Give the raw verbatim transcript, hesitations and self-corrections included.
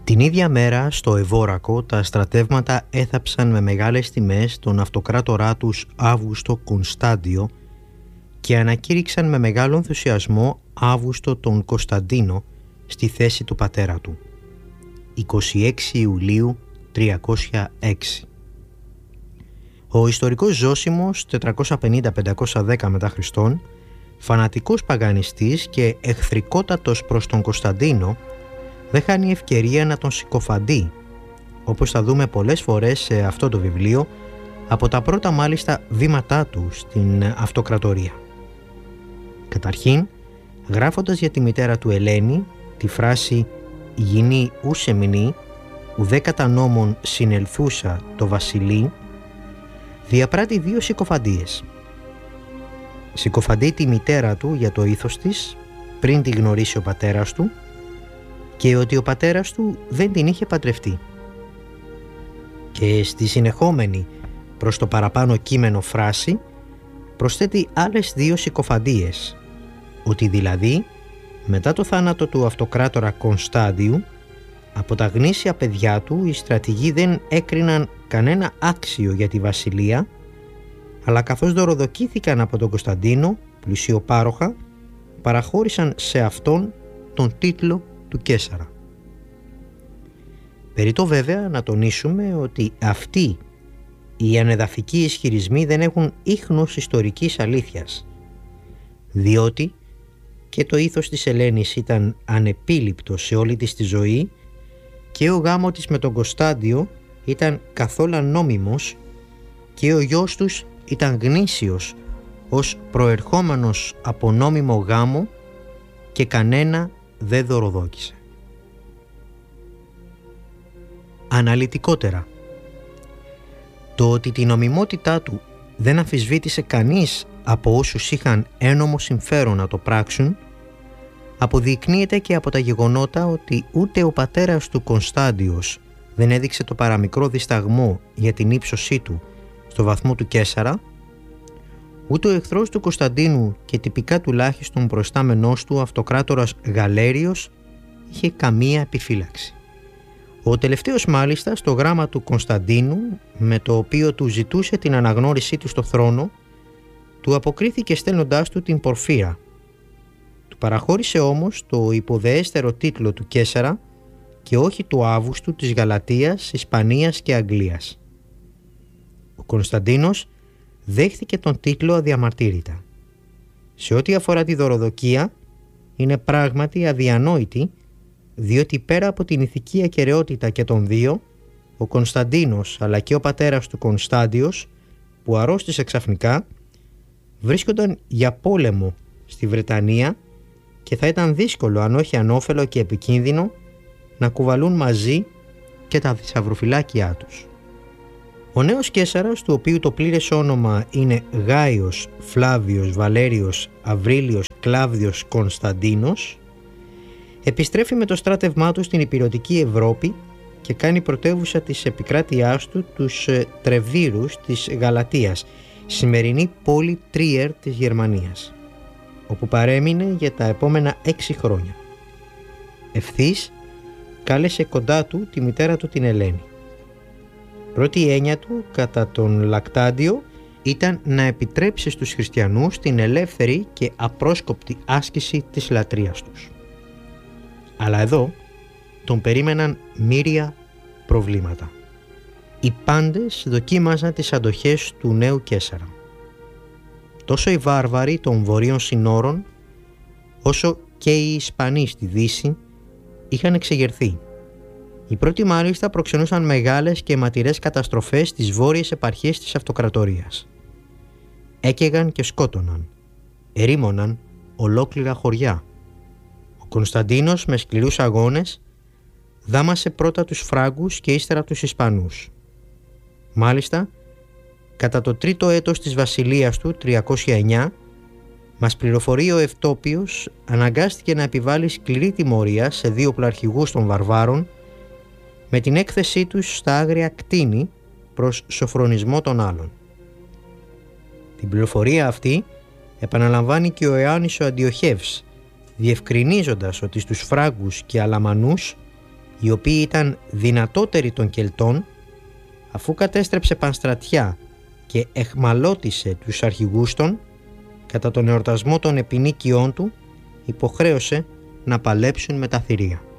Την ίδια μέρα στο Ευόρακο τα στρατεύματα έθαψαν με μεγάλες τιμές τον αυτοκράτορά τους Αύγουστο Κωνστάντιο και ανακήρυξαν με μεγάλο ενθουσιασμό Αύγουστο τον Κωνσταντίνο στη θέση του πατέρα του. εικοστή έκτη Ιουλίου τριακόσια έξι. Ο ιστορικός Ζώσιμος τετρακόσια πενήντα με πεντακόσια δέκα μετά Χριστόν, φανατικός παγανιστής και εχθρικότατος προς τον Κωνσταντίνο, δεν χάνει ευκαιρία να τον συκοφαντεί, όπως θα δούμε πολλές φορές σε αυτό το βιβλίο, από τα πρώτα μάλιστα βήματά του στην αυτοκρατορία. Καταρχήν, γράφοντας για τη μητέρα του Ελένη τη φράση «Γινή ούσε μηνή, ουδέ κατά νόμον συνελθούσα το βασιλεί», διαπράττει δύο συκοφαντίες. Συκοφαντεί τη μητέρα του για το ήθος της, πριν τη γνωρίσει ο πατέρας του, και ότι ο πατέρας του δεν την είχε παντρευτεί. Και στη συνεχόμενη προς το παραπάνω κείμενο φράση προσθέτει άλλες δύο συκοφαντίες, ότι δηλαδή μετά το θάνατο του αυτοκράτορα Κωνστάντιου, από τα γνήσια παιδιά του οι στρατηγοί δεν έκριναν κανένα άξιο για τη βασιλεία, αλλά καθώς δωροδοκήθηκαν από τον Κωνσταντίνο πλουσιοπάροχα, παραχώρησαν σε αυτόν τον τίτλο του Καίσαρα. Περιττό βέβαια να τονίσουμε ότι αυτοί οι ανεδαφικοί ισχυρισμοί δεν έχουν ίχνος ιστορικής αλήθειας, διότι και το ήθος της Ελένης ήταν ανεπίληπτο σε όλη της τη ζωή και ο γάμος της με τον Κωνστάντιο ήταν καθόλου νόμιμος και ο γιος τους ήταν γνήσιος ως προερχόμενος από νόμιμο γάμο και κανένα δεν δωροδόκησε. Αναλυτικότερα, το ότι την νομιμότητά του δεν αμφισβήτησε κανείς από όσους είχαν ένομο συμφέρον να το πράξουν, αποδεικνύεται και από τα γεγονότα ότι ούτε ο πατέρας του Κωνστάντιος δεν έδειξε το παραμικρό δισταγμό για την ύψωσή του στο βαθμό του Καίσαρα, ούτε ο εχθρός του Κωνσταντίνου και τυπικά τουλάχιστον προϊστάμενός του αυτοκράτορας Γαλέριος είχε καμία επιφύλαξη. Ο τελευταίος μάλιστα στο γράμμα του Κωνσταντίνου, με το οποίο του ζητούσε την αναγνώρισή του στο θρόνο, του αποκρίθηκε στέλνοντάς του την πορφύρα. Του παραχώρησε όμως το υποδεέστερο τίτλο του Καίσαρα και όχι του Αύγουστου της Γαλατίας, Ισπανίας και Αγγλίας. Ο Κωνσταντίνος δέχθηκε τον τίτλο αδιαμαρτύρητα. Σε ό,τι αφορά τη δωροδοκία, είναι πράγματι αδιανόητη, διότι πέρα από την ηθική ακεραιότητα και των δύο, ο Κωνσταντίνος αλλά και ο πατέρας του Κωνστάντιος, που αρρώστησε ξαφνικά, βρίσκονταν για πόλεμο στη Βρετανία και θα ήταν δύσκολο, αν όχι ανώφελο και επικίνδυνο, να κουβαλούν μαζί και τα θησαυροφυλάκια τους. Ο νέος Καίσαρας, του οποίου το πλήρες όνομα είναι Γάιος Φλάβιος Βαλέριος Αβρίλιος Κλάβδιος Κωνσταντίνος, επιστρέφει με το στράτευμά του στην υπηρετική Ευρώπη και κάνει πρωτεύουσα της επικράτειάς του τους ε, Τρεβίρους της Γαλατίας, σημερινή πόλη Τρίερ της Γερμανίας, όπου παρέμεινε για τα επόμενα έξι χρόνια. Ευθύς κάλεσε κοντά του τη μητέρα του την Ελένη. Πρώτη έννοια του κατά τον Λακτάντιο ήταν να επιτρέψει στους χριστιανούς την ελεύθερη και απρόσκοπτη άσκηση της λατρείας τους. Αλλά εδώ τον περίμεναν μοίρια προβλήματα. Οι πάντες δοκίμαζαν τις αντοχές του νέου Καίσαρα. Τόσο οι βάρβαροι των βορείων συνόρων, όσο και οι Ισπανοί στη Δύση είχαν εξεγερθεί. Οι πρώτοι μάλιστα προξενούσαν μεγάλες και αιματηρές καταστροφές στις βόρειες επαρχίες της αυτοκρατορίας. Έκαιγαν και σκότωναν, ερήμωναν ολόκληρα χωριά. Ο Κωνσταντίνος με σκληρούς αγώνες δάμασε πρώτα τους Φράγκους και ύστερα τους Ισπανούς. Μάλιστα, κατά το τρίτο έτος της βασιλείας του, τριακόσια εννιά, μας πληροφορεί ο Ευτόπιος, αναγκάστηκε να επιβάλλει σκληρή τιμωρία σε δύο πλαρχηγούς των βαρβάρων, με την έκθεσή τους στα άγρια κτήνη προς σοφρονισμό των άλλων. Την πληροφορία αυτή επαναλαμβάνει και ο Ιωάννης ο Αντιοχεύς, διευκρινίζοντας ότι στους Φράγκους και Αλαμανούς οι οποίοι ήταν δυνατότεροι των Κελτών, αφού κατέστρεψε πανστρατιά και εχμαλώτισε τους αρχηγούς των, κατά τον εορτασμό των επινίκιών του υποχρέωσε να παλέψουν με τα θηρία.